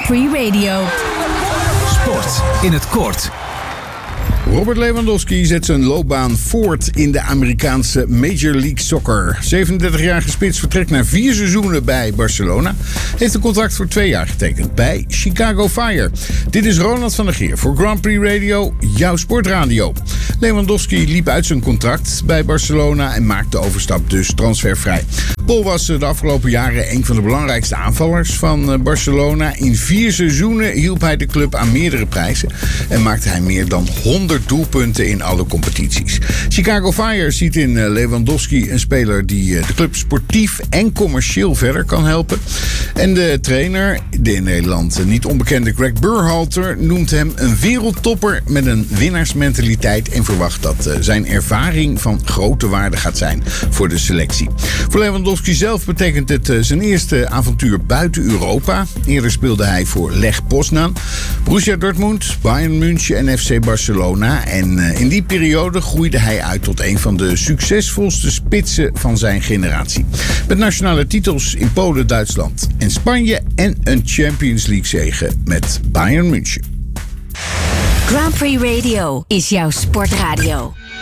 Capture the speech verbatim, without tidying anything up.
Prix Radio. Sport in het kort. Robert Lewandowski zet zijn loopbaan voort in de Amerikaanse Major League Soccer. zevenendertigjarige spits vertrekt na vier seizoenen bij Barcelona. Heeft een contract voor twee jaar getekend bij Chicago Fire. Dit is Ronald van der Geer voor Grand Prix Radio, jouw sportradio. Lewandowski liep uit zijn contract bij Barcelona en maakte de overstap dus transfervrij. Paul was de afgelopen jaren een van de belangrijkste aanvallers van Barcelona. In vier seizoenen hielp hij de club aan meerdere prijzen en maakte hij meer dan honderd doelpunten in alle competities. Chicago Fire ziet in Lewandowski een speler die de club sportief en commercieel verder kan helpen. En de trainer, de in Nederland niet onbekende Greg Berhalter, noemt hem een wereldtopper met een winnaarsmentaliteit en verwacht dat zijn ervaring van grote waarde gaat zijn voor de selectie. Voor Lewandowski zelf betekent het zijn eerste avontuur buiten Europa. Eerder speelde hij voor Lech Poznan, Borussia Dortmund, Bayern München en F C Barcelona. En in die periode groeide hij uit tot een van de succesvolste spitsen van zijn generatie. Met nationale titels in Polen, Duitsland en Spanje en een Champions League zege met Bayern München. Grand Prix Radio is jouw sportradio.